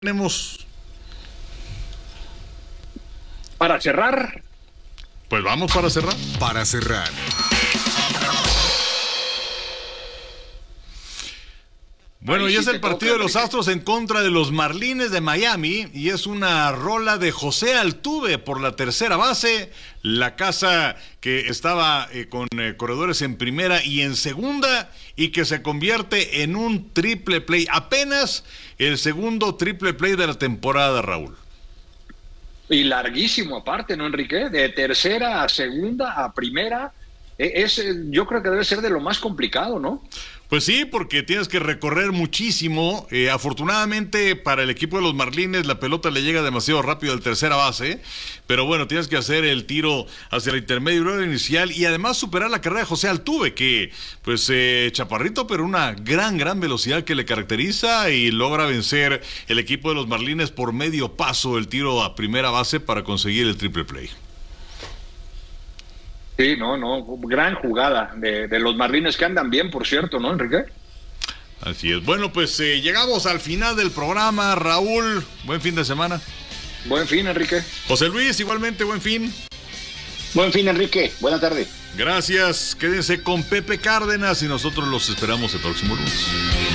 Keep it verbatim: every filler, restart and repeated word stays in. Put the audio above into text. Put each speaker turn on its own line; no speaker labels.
Tenemos
para cerrar.
Pues vamos para cerrar.
Para cerrar.
Bueno,
Ahí
y
sí
es
te
el partido
toca,
de los
Enrique.
Astros en contra de los Marlines de Miami y es una rola de José Altuve por la tercera base, la casa que estaba eh, con eh, corredores en primera y en segunda y que se convierte en un triple play, apenas el segundo triple play de la temporada, Raúl.
Y larguísimo aparte, ¿no, Enrique? De tercera a segunda a primera. E- Es, eh, yo creo que debe ser de lo más complicado, ¿no?
Pues sí, porque tienes que recorrer muchísimo. Eh, afortunadamente para el equipo de los Marlines la pelota le llega demasiado rápido al tercera base, pero bueno, tienes que hacer el tiro hacia el intermedio inicial y además superar la carrera de José Altuve, que pues eh, chaparrito, pero una gran, gran velocidad que le caracteriza y logra vencer el equipo de los Marlines por medio paso el tiro a primera base para conseguir el triple play.
Sí, no, no, gran jugada de, de los Marlines que andan bien, por cierto, ¿no, Enrique?
Así es. Bueno, pues eh, llegamos al final del programa, Raúl. Buen fin de semana.
Buen fin, Enrique.
José Luis, igualmente, buen fin.
Buen fin, Enrique. Buena tarde.
Gracias. Quédense con Pepe Cárdenas y nosotros los esperamos el próximo lunes.